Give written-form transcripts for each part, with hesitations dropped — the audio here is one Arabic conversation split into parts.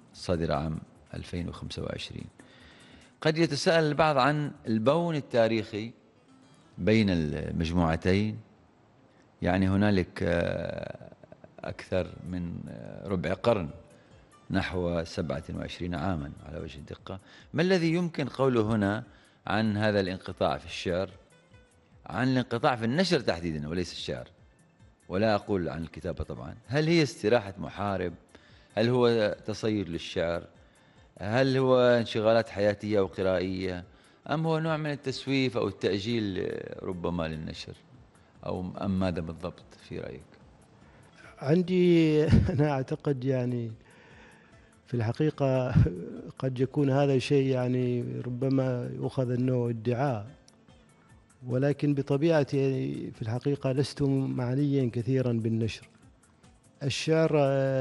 الصادرة عام 2025. قد يتساءل البعض عن البون التاريخي بين المجموعتين. يعني هنالك أكثر من ربع قرن، نحو 27 عامًا على وجه الدقة. ما الذي يمكن قوله هنا عن هذا الانقطاع في الشعر، عن الانقطاع في النشر تحديدًا وليس الشعر، ولا أقول عن الكتابة طبعًا؟ هل هي استراحة محارب؟ هل هو تصيد للشعر؟ هل هو انشغالات حياتية وقرائية؟ أم هو نوع من التسويف أو التأجيل ربما للنشر؟ أم ماذا بالضبط في رأيك؟ عندي أنا أعتقد يعني في الحقيقة قد يكون هذا شيء يعني ربما يؤخذ أنه ادعاء، ولكن بطبيعتي في الحقيقة لست معنيا كثيرا بالنشر. الشعر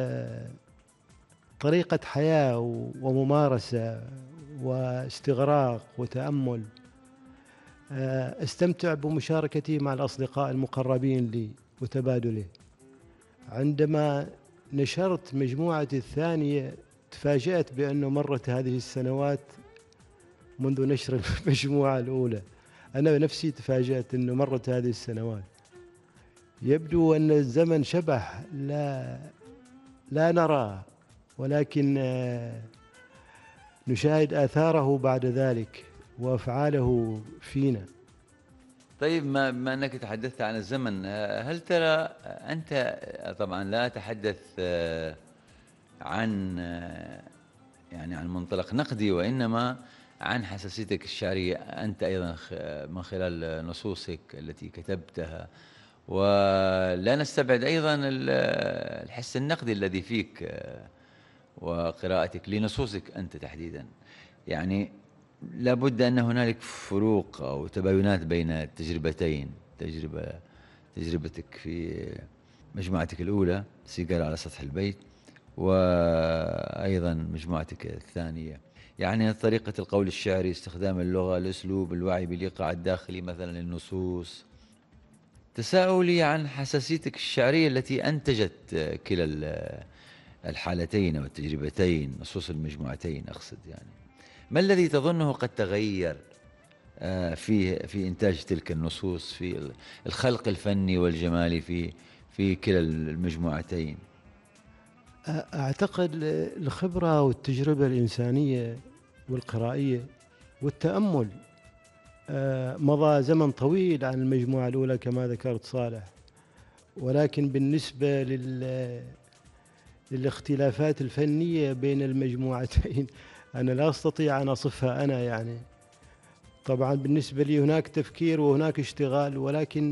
طريقة حياة وممارسة واستغراق وتأمل. استمتع بمشاركتي مع الأصدقاء المقربين لي وتبادله. عندما نشرت مجموعتي الثانية تفاجأت بأنه مرت هذه السنوات منذ نشر المجموعة الأولى. أنا نفسي تفاجأت أنه مرت هذه السنوات. يبدو أن الزمن شبح لا نراه، ولكن نشاهد آثاره بعد ذلك وأفعاله فينا. طيب، بما أنك تحدثت عن الزمن، هل ترى أنت، طبعًا لا أتحدث عن يعني عن منطلق نقدي، وإنما عن حساسيتك الشعرية أنت أيضًا من خلال نصوصك التي كتبتها، ولا نستبعد أيضًا الحس النقدي الذي فيك وقراءتك لنصوصك أنت تحديدًا. يعني لابد أن هنالك فروق أو تباينات بين التجربتين، تجربتك في مجموعتك الأولى سيجارة على سطح البيت، وأيضًا مجموعتك الثانية. يعني طريقة القول الشعري، استخدام اللغة، الأسلوب، الوعي بالإيقاع الداخلي مثلًا للنصوص. تساؤلي عن حساسيتك الشعرية التي أنتجت كلا الحالتين أو التجربتين، نصوص المجموعتين أقصد يعني. ما الذي تظنه قد تغير في إنتاج تلك النصوص، في الخلق الفني والجمالي في كلا المجموعتين؟ أعتقد الخبرة والتجربة الإنسانية والقرائية والتأمل. مضى زمن طويل عن المجموعة الأولى كما ذكرت صالح، ولكن بالنسبة للاختلافات الفنية بين المجموعتين أنا لا أستطيع أن أصفها أنا يعني. طبعا بالنسبة لي هناك تفكير وهناك اشتغال، ولكن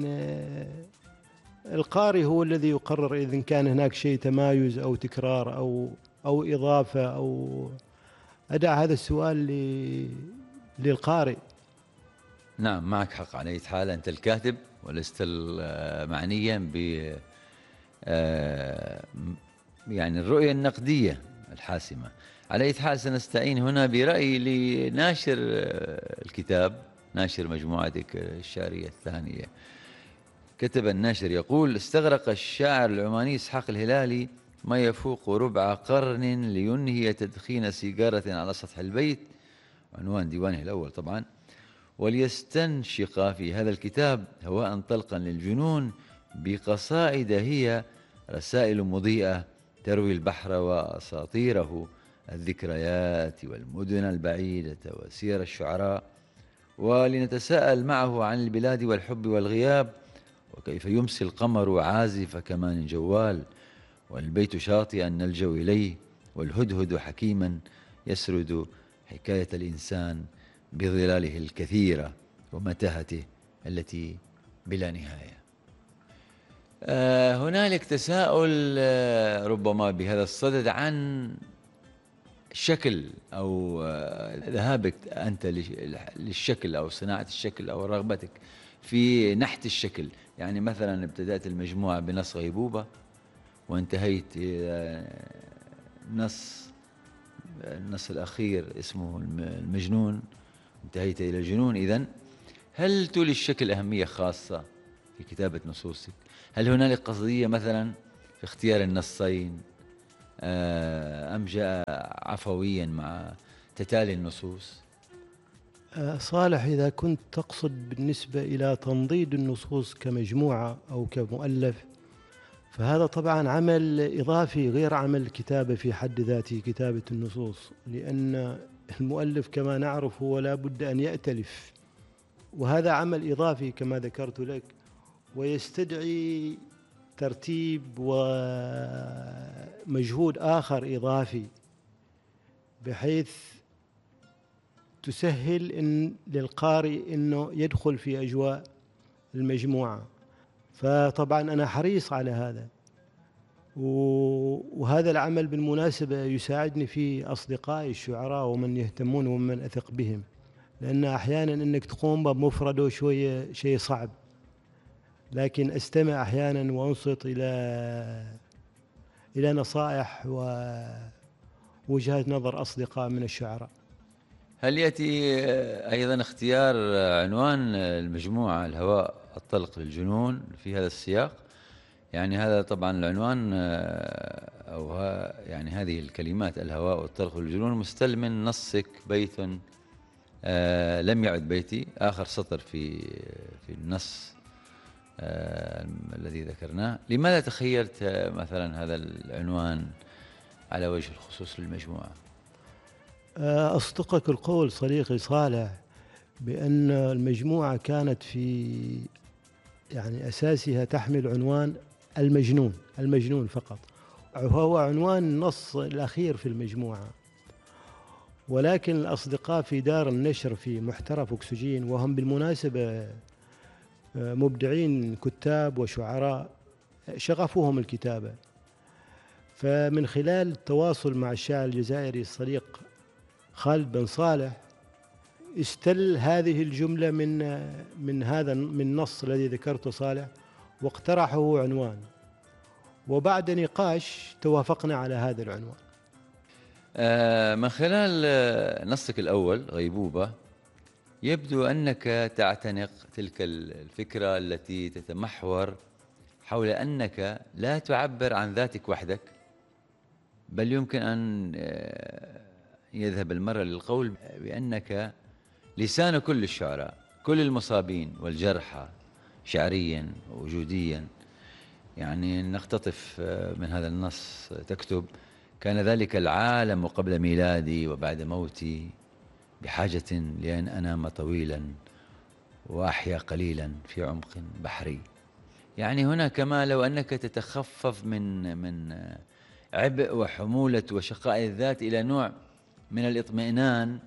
القارئ هو الذي يقرر إذا كان هناك شيء تمايز أو تكرار أو إضافة أو أدع هذا السؤال للقارئ. نعم، معك حق. على أي حال أنت الكاتب ولست معنيا يعني الرؤية النقدية الحاسمة. على أي حال سنستعين هنا برأي لناشر الكتاب، ناشر مجموعتك الشعرية الثانية. كتب الناشر يقول: استغرق الشاعر العماني إسحاق الهلالي ما يفوق ربع قرن لينهي تدخين سيجارة على سطح البيت، عنوان ديوانه الأول طبعا، وليستنشق في هذا الكتاب هواء طلقا للجنون بقصائد هي رسائل مضيئة تروي البحر وأساطيره، الذكريات والمدن البعيدة وسير الشعراء، ولنتساءل معه عن البلاد والحب والغياب، وكيف يمسي القمر عازف كمان جوال، والبيت شاطئا نلجأ إليه، والهدهد حكيما يسرد حكاية الإنسان بظلاله الكثيرة ومتاهته التي بلا نهاية. هنالك تساؤل ربما بهذا الصدد عن شكل أو ذهابك أنت للشكل أو صناعة الشكل أو رغبتك في نحت الشكل. يعني مثلا ابتدأت المجموعة بنص غيبوبة وانتهيت إلى النص الأخير اسمه المجنون، انتهيت إلى الجنون. إذن هل تولي الشكل أهمية خاصة في كتابة نصوصك؟ هل هنالك قصدية مثلا في اختيار النصين أم جاء عفويا مع تتالي النصوص؟ صالح، إذا كنت تقصد بالنسبة إلى تنضيد النصوص كمجموعة أو كمؤلف، فهذا طبعا عمل إضافي غير عمل الكتابة في حد ذاته، كتابة النصوص، لأن المؤلف كما نعرف هو لا بد أن يأتلف، وهذا عمل إضافي كما ذكرت لك، ويستدعي ترتيب ومجهود آخر إضافي، بحيث تسهل للقارئ أنه يدخل في أجواء المجموعة. فطبعا أنا حريص على هذا، وهذا العمل بالمناسبة يساعدني في أصدقائي الشعراء ومن يهتمون ومن أثق بهم، لأن أحيانا أنك تقوم بمفرده شوية شيء صعب، لكن أستمع أحيانا وأنصت إلى نصائح ووجهات نظر أصدقاء من الشعراء. هل يأتي أيضا اختيار عنوان المجموعة الهواء الطلق للجنون في هذا السياق؟ يعني هذا طبعا العنوان يعني هذه الكلمات الهواء والطلق للجنون مستل من نصك بيت لم يعد بيتي، آخر سطر في النص الذي ذكرناه. لماذا تخيلت مثلا هذا العنوان على وجه الخصوص للمجموعة؟ أصدقك القول صديقي صالح بأن المجموعة كانت في يعني أساسها تحمل عنوان المجنون فقط، وهو عنوان النص الأخير في المجموعة، ولكن الأصدقاء في دار النشر في محترف أكسجين، وهم بالمناسبة مبدعين كتاب وشعراء شغفهم الكتابة، فمن خلال التواصل مع الشاعر الجزائري الصديق خالد بن صالح استل هذه الجملة من النص الذي ذكرته صالح، واقترحه عنوان، وبعد نقاش توافقنا على هذا العنوان. من خلال نصك الأول غيبوبة يبدو أنك تعتنق تلك الفكرة التي تتمحور حول أنك لا تعبر عن ذاتك وحدك، بل يمكن أن يذهب المرء للقول بأنك لسان كل الشعراء، كل المصابين والجرحى شعريا ووجوديا. يعني نقتطف من هذا النص تكتب: كان ذلك العالم قبل ميلادي وبعد موتي بحاجة لأن أنام طويلا وأحيا قليلا في عمق بحري. يعني هنا كما لو أنك تتخفف من عبء وحمولة وشقاء الذات إلى نوع من الاطمئنان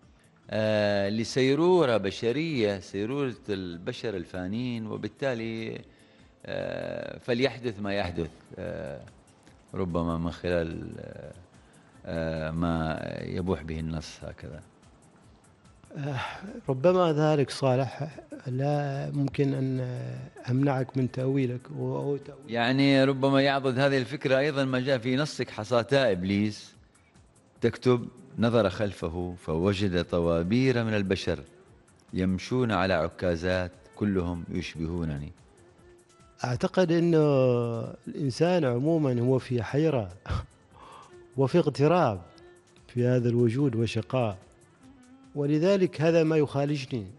لسيرورة بشرية، سيرورة البشر الفانين، وبالتالي فليحدث ما يحدث، ربما من خلال ما يبوح به النص هكذا. ربما ذلك صالح، لا ممكن أن أمنعك من تأويلك يعني ربما يعضد هذه الفكرة أيضا ما جاء في نصك: حصاتا إبليس تكتب: نظر خلفه فوجد طوابير من البشر يمشون على عكازات كلهم يشبهونني. أعتقد أن الإنسان عموما هو في حيرة وفي اغتراب في هذا الوجود وشقاء، ولذلك هذا ما يخالجني